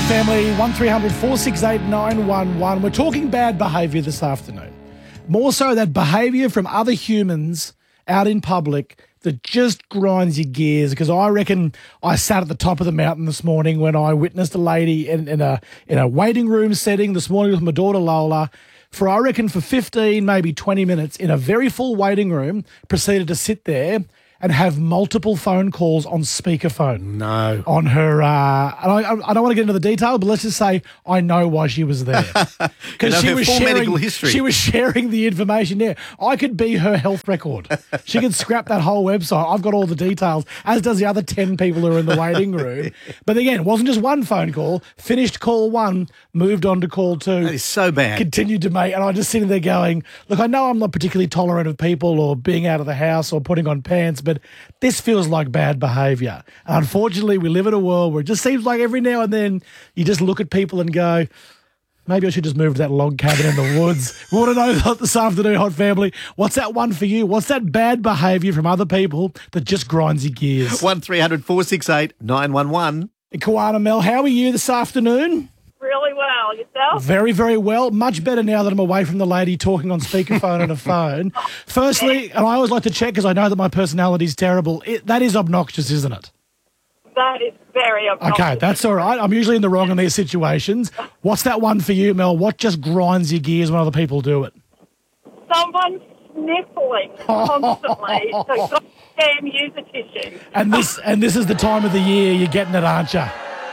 Family, 1300 468 911. We're talking bad behaviour this afternoon. More so that behaviour from other humans out in public that just grinds your gears, because I reckon I sat at the top of the mountain this morning when I witnessed a lady in a waiting room setting this morning with my daughter Lola for, I reckon, for 15, maybe 20 minutes in a very full waiting room, proceeded to sit there and have multiple phone calls on speakerphone. No. On her, and I don't want to get into the detail, but let's just say I know why she was there. Because her full medical history. She was sharing the information there. I could be her health record. She could scrap that whole website. I've got all the details, as does the other 10 people who are in the waiting room. But again, it wasn't just one phone call. Finished call one, moved on to call two. That is so bad. Continued to make, and I just sitting there going, look, I know I'm not particularly tolerant of people or being out of the house or putting on pants, but this feels like bad behaviour. And unfortunately, we live in a world where it just seems like every now and then you just look at people and go, maybe I should just move to that log cabin in the woods. We want to know that this afternoon, Hot Family. What's that one for you? What's that bad behaviour from other people that just grinds your gears? 1300 468 911. Koana Mel, how are you this afternoon? Really well. Yourself? Very, very well. Much better now that I'm away from the lady talking on speakerphone on a phone. Firstly, and I always like to check because I know that my personality is terrible, that is obnoxious, isn't it? That is very obnoxious. Okay, that's all right. I'm usually in the wrong in these situations. What's that one for you, Mel? What just grinds your gears when other people do it? Someone sniffling constantly. So goddamn use a tissue. And this is the time of the year you're getting it, aren't you?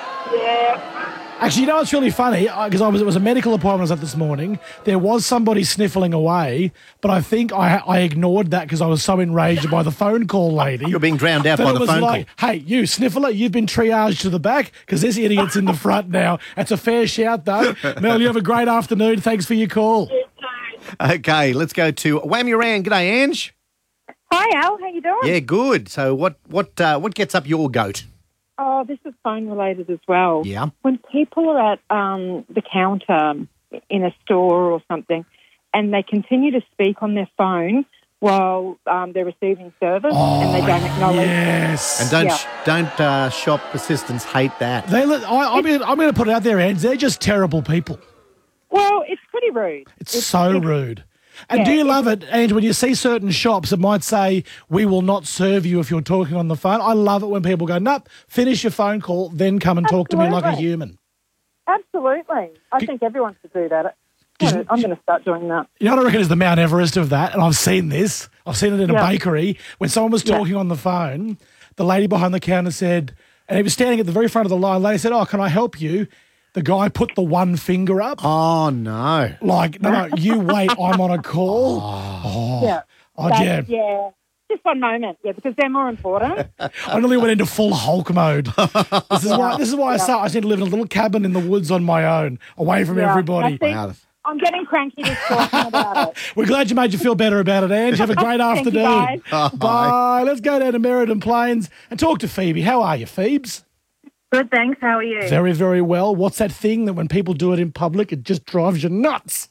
Yeah. Actually, you know what's really funny? Because it was a medical appointment I was at this morning. There was somebody sniffling away, but I think I ignored that because I was so enraged by the phone call lady. You're being drowned out by the phone call. Hey, you sniffler, you've been triaged to the back because this idiot's in the front now. That's a fair shout, though. Mel, you have a great afternoon. Thanks for your call. You too. Okay, let's go to Whammy G'day, Ange. Hi, Al. How you doing? Yeah, good. So what gets up your goat? Oh, this is phone related as well. Yeah. When people are at the counter in a store or something and they continue to speak on their phone while they're receiving service and they don't acknowledge. Yes. And don't shop assistants hate that. I'm going to put it out there, Ange. They're just terrible people. Well, it's pretty rude. It's so rude. And Yeah, do you love it, Ange, when you see certain shops that might say, we will not serve you if you're talking on the phone? I love it when people go, nope, finish your phone call, then come and talk to me like a Absolutely. human. Absolutely. I think everyone should do that. I'm going to start doing that. You know what I reckon is the Mount Everest of that? And I've seen this. I've seen it in a bakery. When someone was talking on the phone, the lady behind the counter said, and he was standing at the very front of the line, the lady said, oh, can I help you? The guy put the one finger up. Oh, no. Like, no, you wait, I'm on a call. Yeah. Yeah. Yeah. Just one moment, because they're more important. I nearly went into full Hulk mode. This is why I just need to live in a little cabin in the woods on my own, away from everybody. I'm getting cranky just talking about it. We're glad you made you feel better about it, Ange. Have a great Thank you, afternoon. guys. Bye. Let's go down to Merredon Plains and talk to Phoebe. How are you, Phoebes? Good, thanks. How are you? Very, very well. What's that thing that when people do it in public, it just drives you nuts?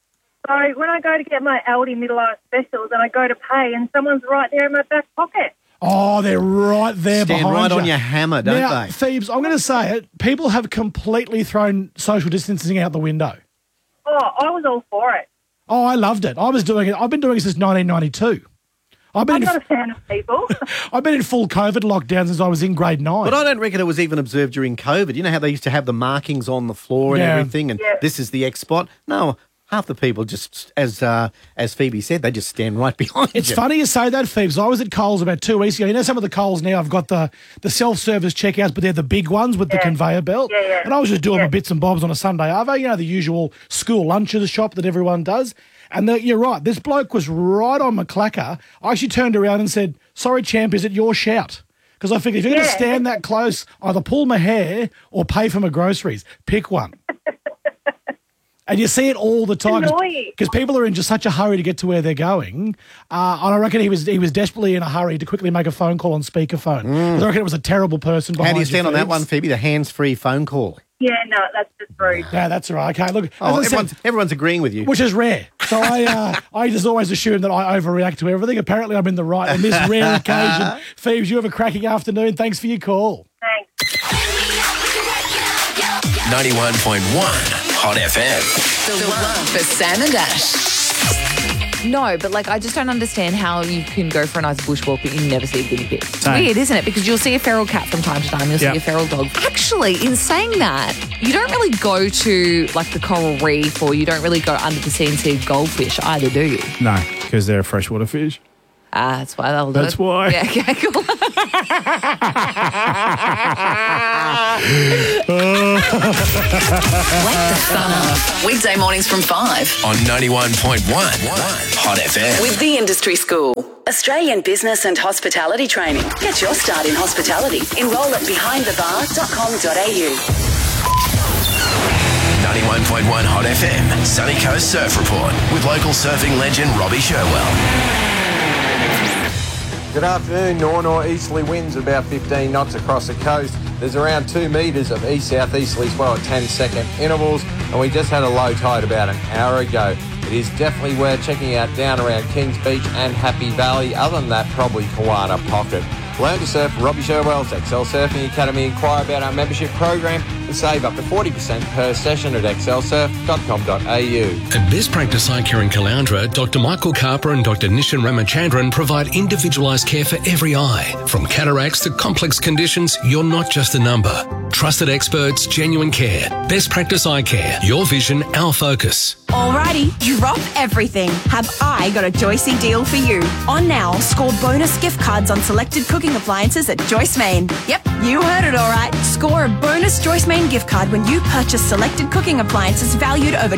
So when I go to get my Aldi middle-aged specials and I go to pay and someone's right there in my back pocket. Oh, they're right there Stand behind right you. on your hammer, don't now, they? Phoebes, I'm going to say it. People have completely thrown social distancing out the window. Oh, I was all for it. Oh, I loved it. I was doing it. I've been doing it since 1992. I'm not a fan of people. I've been in full COVID lockdown since I was in grade 9. But I don't reckon it was even observed during COVID. You know how they used to have the markings on the floor and everything, and this is the X spot? No, half the people just, as Phoebe said, they just stand right behind you. It's funny you say that, Phoebes. I was at Coles about 2 weeks ago. You know, some of the Coles now have got the self-service checkouts, but they're the big ones with the conveyor belt. Yeah. And I was just doing my bits and bobs on a Sunday arvo, you know, the usual school lunch at the shop that everyone does. And you're right, this bloke was right on my clacker. I actually turned around and said, sorry, champ, is it your shout? Because I figured if you're going to stand that close, either pull my hair or pay for my groceries. Pick one. And you see it all the time because people are in just such a hurry to get to where they're going. And I reckon he was desperately in a hurry to quickly make a phone call on speakerphone. I reckon it was a terrible person behind you. How do you stand on that Phoebes. one, Phoebe? The hands-free phone call. Yeah, no, that's just rude. Yeah, that's all right. Okay, look. Oh, as I said, everyone's agreeing with you. which is rare. So I just always assume that I overreact to everything. Apparently I'm in the right on this rare occasion. Phoebes, you have a cracking afternoon. Thanks for your call. Thanks. 91.1 Hot FM. The one for Sam and Ash. No, but like I just don't understand how you can go for a nice bushwalk but you never see a guinea pig. It's Same. weird, isn't it? Because you'll see a feral cat from time to time, you'll see a feral dog. Actually, in saying that, you don't really go to like the coral reef or you don't really go under the sea and see goldfish either, do you? No, because they're a freshwater fish. That's why they'll do it. That's why. Yeah, okay, cool. Wake the sun up. Weekday mornings from 5. On 91.1 Hot FM. With the Industry School. Australian business and hospitality training. Get your start in hospitality. Enrol at behindthebar.com.au. 91.1 Hot FM. Sunny Coast Surf Report with local surfing legend Robbie Sherwell. Good afternoon. North-northeasterly winds at about 15 knots across the coast. There's around 2 metres of east-southeasterly swell at 10-second intervals, and we just had a low tide about an hour ago. It is definitely worth checking out down around Kings Beach and Happy Valley. Other than that, probably Kawana Pocket. Learn to surf Robbie Sherwell's Excel Surfing Academy. Inquire about our membership program and save up to 40% per session at excelsurf.com.au. At Best Practice Eye Care in Caloundra, Dr. Michael Carper and Dr. Nishan Ramachandran provide individualised care for every eye. From cataracts to complex conditions, you're not just a number. Trusted experts, genuine care. Best Practice Eye Care. Your vision, our focus. Alrighty, drop everything. Have I got a Joycey deal for you? On now, score bonus gift cards on selected cooking appliances at Joyce Main. Yep, you heard it alright. Score a bonus Joyce Main gift card when you purchase selected cooking appliances valued over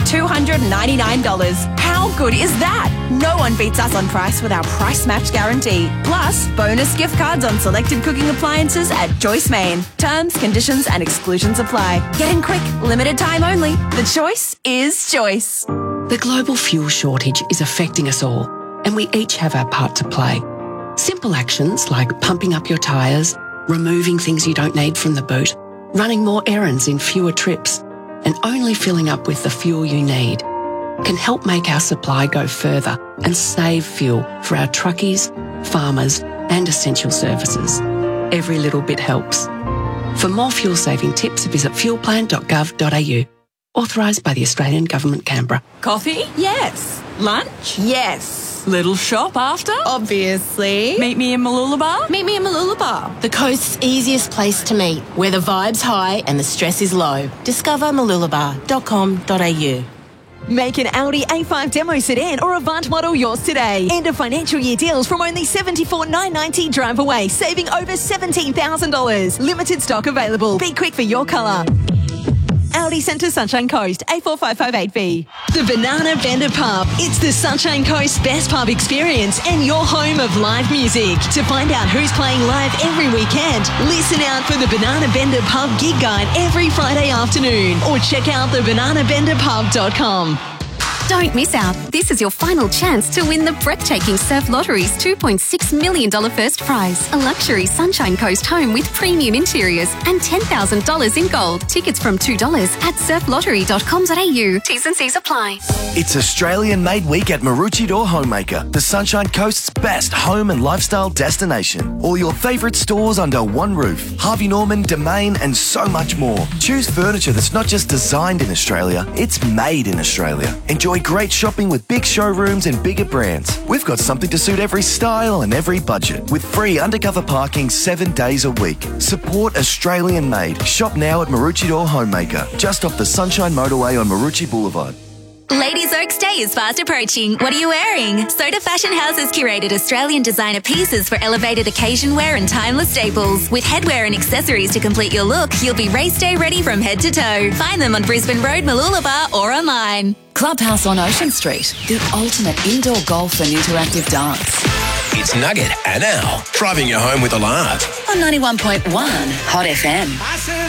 $299. How good is that? No one beats us on price with our price match guarantee. Plus, bonus gift cards on selected cooking appliances at Joyce Main. Terms, conditions and exclusions apply. Get in quick, limited time only. The choice is choice. The global fuel shortage is affecting us all, and we each have our part to play. Simple actions like pumping up your tyres, removing things you don't need from the boot, running more errands in fewer trips, and only filling up with the fuel you need can help make our supply go further and save fuel for our truckies, farmers, and essential services. Every little bit helps. For more fuel-saving tips, visit fuelplan.gov.au. Authorised by the Australian Government, Canberra. Coffee? Yes. Lunch? Yes. Little shop after? Obviously. Meet me in Mooloolaba? Meet me in Mooloolaba. The coast's easiest place to meet, where the vibe's high and the stress is low. Discover mooloolaba.com.au. Make an Audi A5 demo sedan or Avant model yours today. End of financial year deals from only $74,990 drive away, saving over $17,000. Limited stock available. Be quick for your colour. Audi Centre Sunshine Coast, A4558V. The Banana Bender Pub. It's the Sunshine Coast's best pub experience and your home of live music. To find out who's playing live every weekend, listen out for the Banana Bender Pub gig guide every Friday afternoon or check out thebananabenderpub.com. Don't miss out. This is your final chance to win the breathtaking Surf Lottery's $2.6 million first prize. A luxury Sunshine Coast home with premium interiors and $10,000 in gold. Tickets from $2 at surflottery.com.au. T's and C's apply. It's Australian Made Week at Maroochydore Homemaker, the Sunshine Coast's best home and lifestyle destination. All your favourite stores under one roof. Harvey Norman, Domain and so much more. Choose furniture that's not just designed in Australia, it's made in Australia. Enjoy great shopping with big showrooms and bigger brands. We've got something to suit every style and every budget, with free undercover parking 7 days a week. Support Australian made. Shop now at Maroochydore Homemaker, just off the Sunshine Motorway on Maroochy Boulevard. Ladies Oaks Day is fast approaching. What are you wearing? Soda Fashion House has curated Australian designer pieces for elevated occasion wear and timeless staples. With headwear and accessories to complete your look, you'll be race day ready from head to toe. Find them on Brisbane Road, Mooloolaba or online. Clubhouse on Ocean Street, the ultimate indoor golf and interactive dance. It's Nugget and Al, driving you home with a laugh. On 91.1 Hot FM.